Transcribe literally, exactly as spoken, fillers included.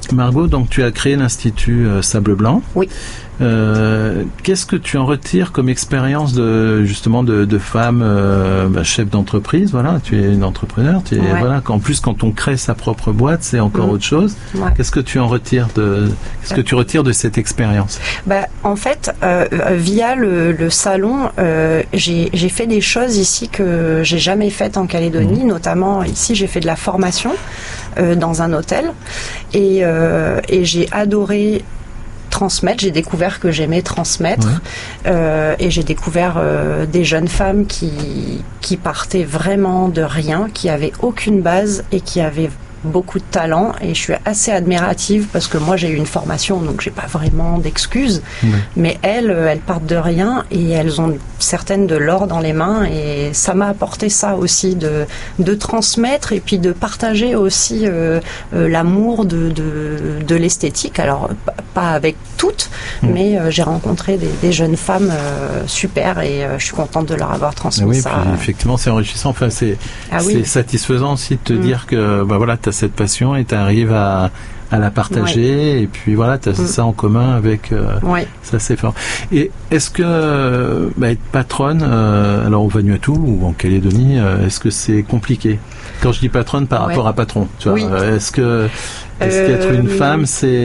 Margot, donc tu as créé l'Institut euh, Sable Blanc. Oui. Euh, qu'est-ce que tu en retires comme expérience de justement de, de femme euh, bah, chef d'entreprise? Voilà, tu es une entrepreneur. Tu es, ouais. voilà, qu'en plus quand on crée sa propre boîte, c'est encore mmh. autre chose. Ouais. Qu'est-ce que tu en retires de Qu'est-ce que tu retires de cette expérience? Bah, en fait, euh, via le, le salon, euh, j'ai, j'ai fait des choses ici que j'ai jamais faites en Calédonie. Mmh. Notamment ici, j'ai fait de la formation euh, dans un hôtel et, euh, et j'ai adoré transmettre, j'ai découvert que j'aimais transmettre ouais. euh, et j'ai découvert euh, des jeunes femmes qui, qui partaient vraiment de rien, qui avaient aucune base et qui avaient beaucoup de talent, et je suis assez admirative parce que moi j'ai eu une formation donc j'ai pas vraiment d'excuses, oui. mais elles, elles partent de rien et elles ont certaines de l'or dans les mains, et ça m'a apporté ça aussi de, de transmettre et puis de partager aussi euh, euh, l'amour de, de, de l'esthétique. Alors pas avec toutes, mmh. mais euh, j'ai rencontré des, des jeunes femmes euh, super, et euh, je suis contente de leur avoir transmis oui, ça. Puis, effectivement c'est enrichissant, enfin c'est, ah, oui. c'est satisfaisant aussi de te mmh. dire que bah, voilà, tu as cette passion et tu arrives à, à la partager, ouais. et puis voilà, tu as mmh. ça en commun avec euh, ouais. ça, c'est fort. Et est-ce que bah, être patronne euh, alors au Vanuatu ou en Calédonie, euh, est-ce que c'est compliqué? Quand je dis patronne par ouais. rapport à patron, tu vois, oui. est-ce que est-ce euh... qu'être une femme c'est